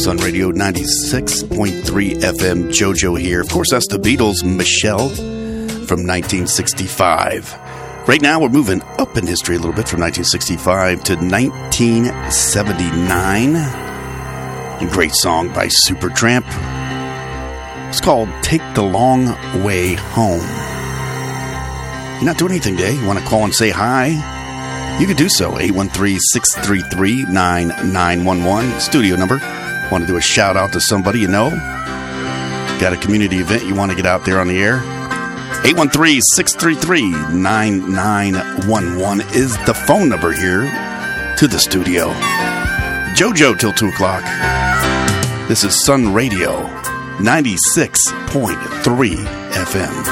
Sun Radio 96.3 FM. JoJo here. Of course, that's the Beatles, Michelle, from 1965. Right now, we're moving up in history a little bit from 1965 to 1979. A great song by Supertramp. It's called Take the Long Way Home. You're not doing anything today. You want to call and say hi? You can do so. 813-633-9911. Studio number. Want to do a shout out to somebody you know? Got a community event you want to get out there on the air? 813-633-9911 is the phone number here to the studio. JoJo till 2 o'clock. This is Sun Radio 96.3 FM.